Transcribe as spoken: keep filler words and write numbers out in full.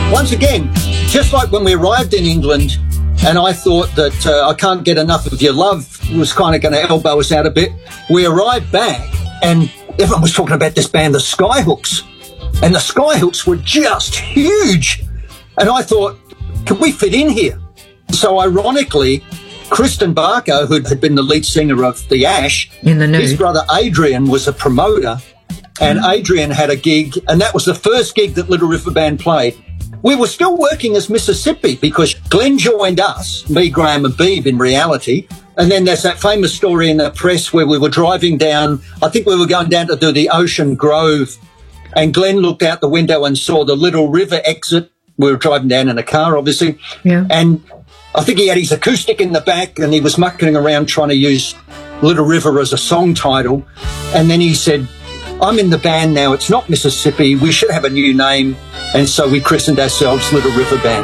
Once again, just like when we arrived in England, and I thought that uh, I can't get enough of your love was kind of going to elbow us out a bit. We arrived back and everyone was talking about this band, the Skyhooks. And the Skyhooks were just huge. And I thought, can we fit in here? So ironically, Kristen Barker, who had been the lead singer of The Ash, in the his brother Adrian was a promoter. And Adrian had a gig, and that was the first gig that Little River Band played. We were still working as Mississippi because Glenn joined us, me, Graham and Beebe in reality. And then there's that famous story in the press where we were driving down, I think we were going down to do the Ocean Grove, and Glenn looked out the window and saw the Little River exit. We were driving down in a car, obviously. Yeah. And I think he had his acoustic in the back and he was mucking around trying to use Little River as a song title. And then he said, I'm in the band now. It's not Mississippi. We should have a new name. And so we christened ourselves Little River Band.